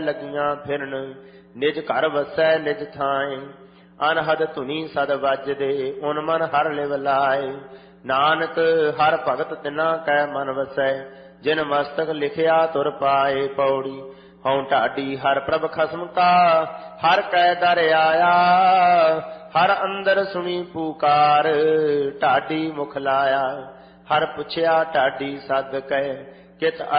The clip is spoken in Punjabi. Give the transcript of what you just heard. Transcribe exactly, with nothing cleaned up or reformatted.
ਲੱਗੀਆਂ ਫਿਰਨ, ਨਿਜ ਘਰ ਵਸੈ ਨਿਜ ਥਾਏ। ਅਨਹਦ ਧੁਨੀ ਸਦ ਵੱਜਦੇ, ਉਨ ਮਨ ਹਰ ਲਿਵ ਲਾਏ। ਨਾਨਕ ਹਰ ਭਗਤ ਤਿਨਾ ਕੈ ਮਨ ਵਸੈ, ਜਿਨ ਮਸਤਕ ਲਿਖਿਆ ਤੁਰ ਪਾਏ। ਪੌੜੀ ਹਉ ਢਾਡੀ ਹਰ ਪ੍ਰਭ ਖਸਮ ਕਾ, ਹਰ ਕੈ ਦਰ ਆਇਆ। ਹਰ ਅੰਦਰ ਸੁਣੀ ਪੁਕਾਰ, ਢਾਡੀ ਮੁਖ ਲਾਇਆ। ਹਰ ਪੁੱਛਿਆ ਢਾਡੀ ਸਦ ਕੈ, ਕਿਤ